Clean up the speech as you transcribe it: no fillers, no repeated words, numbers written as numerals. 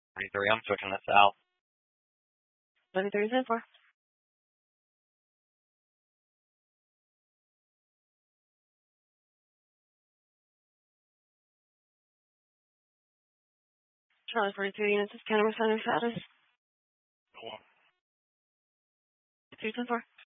33, I'm switching this out. 33 is 4. Charlie 42 units is counter center status. 210-4.